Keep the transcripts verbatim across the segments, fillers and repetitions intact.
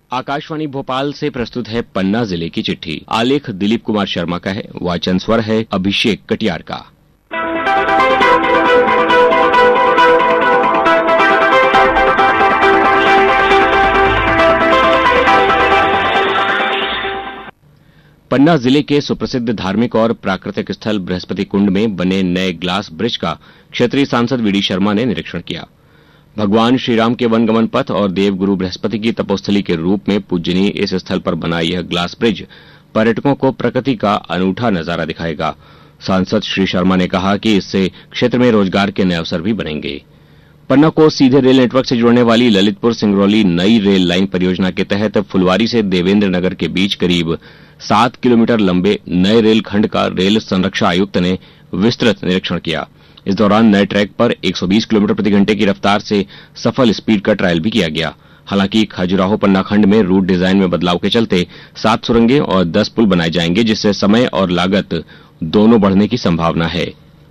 आकाशवाणी भोपाल से प्रस्तुत है पन्ना जिले की चिट्ठी। आलेख दिलीप कुमार शर्मा का है, वाचन स्वर है अभिषेक कटियार का। पन्ना जिले के सुप्रसिद्ध धार्मिक और प्राकृतिक स्थल बृहस्पति कुंड में बने नए ग्लास ब्रिज का क्षेत्रीय सांसद वीडी शर्मा ने निरीक्षण किया। भगवान श्रीराम के वनगमन पथ और देवगुरु बृहस्पति की तपोस्थली के रूप में पूजनीय इस स्थल पर बना यह ग्लास ब्रिज पर्यटकों को प्रकृति का अनूठा नजारा दिखाएगा। सांसद श्री शर्मा ने कहा कि इससे क्षेत्र में रोजगार के नए अवसर भी बनेंगे। पन्ना को सीधे रेल नेटवर्क से जोड़ने वाली ललितपुर सिंगरौली नई रेल लाइन परियोजना के तहत फुलवारी से देवेंद्र नगर के बीच करीब सात किलोमीटर लंबे नए रेल खंड का रेल संरक्षा आयुक्त ने विस्तृत निरीक्षण किया। इस दौरान नए ट्रैक पर एक सौ बीस किलोमीटर प्रति घंटे की रफ्तार से सफल स्पीड का ट्रायल भी किया गया। हालांकि खजुराहो पन्ना खंड में रूट डिजाइन में बदलाव के चलते सात सुरंगें और दस पुल बनाए जाएंगे, जिससे समय और लागत दोनों बढ़ने की संभावना है।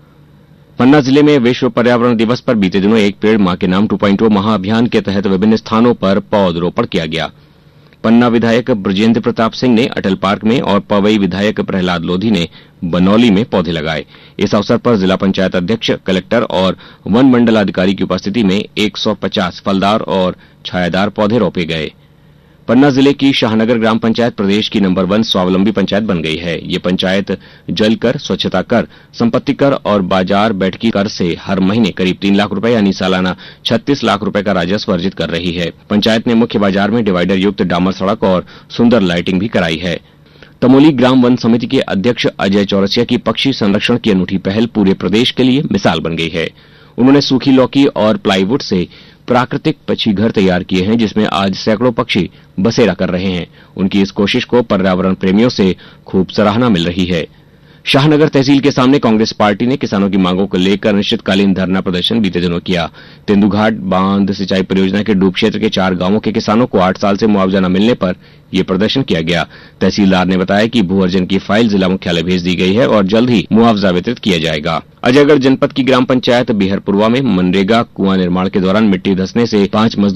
पन्ना जिले में विश्व पर्यावरण दिवस पर बीते दिनों एक पेड़ मां के नाम टू पॉइंट ओ महाअभियान के तहत विभिन्न स्थानों पर पौधरोपण किया गया। पन्ना विधायक ब्रजेंद्र प्रताप सिंह ने अटल पार्क में और पवई विधायक प्रहलाद लोधी ने बनौली में पौधे लगाए। इस अवसर पर जिला पंचायत अध्यक्ष, कलेक्टर और वन मंडलाधिकारी की उपस्थिति में एक सौ पचास फलदार और छायादार पौधे रोपे गए। पन्ना जिले की शाहनगर ग्राम पंचायत प्रदेश की नंबर वन स्वावलंबी पंचायत बन गई है। ये पंचायत जल कर, स्वच्छता कर, संपत्ति कर और बाजार बैठकी कर से हर महीने करीब तीन लाख रुपए यानी सालाना छत्तीस लाख रुपए का राजस्व अर्जित कर रही है। पंचायत ने मुख्य बाजार में डिवाइडर युक्त डामर सड़क और सुंदर लाइटिंग भी कराई है। तमोली ग्राम वन समिति के अध्यक्ष अजय चौरसिया की पक्षी संरक्षण की अनूठी पहल पूरे प्रदेश के लिए मिसाल बन गई है। उन्होंने सूखी लौकी और प्लाईवुड से प्राकृतिक पक्षी घर तैयार किए हैं, जिसमें आज सैकड़ों पक्षी बसेरा कर रहे हैं। उनकी इस कोशिश को पर्यावरण प्रेमियों से खूब सराहना मिल रही है। शाहनगर तहसील के सामने कांग्रेस पार्टी ने किसानों की मांगों को लेकर अनिश्चितकालीन धरना प्रदर्शन बीते दिनों किया। तेंदुघाट बांध सिंचाई परियोजना के डूब क्षेत्र के चार गांवों के किसानों को आठ साल से मुआवजा न मिलने पर यह प्रदर्शन किया गया। तहसीलदार ने बताया कि भू अर्जन की फाइल जिला मुख्यालय भेज दी गई है और जल्द ही मुआवजा वितरित किया जाएगा। अजयगढ़ जनपद की ग्राम पंचायत बिहरपुरवा में मनरेगा कुआं निर्माण के दौरान मिट्टी धंसने से पांच मजदूर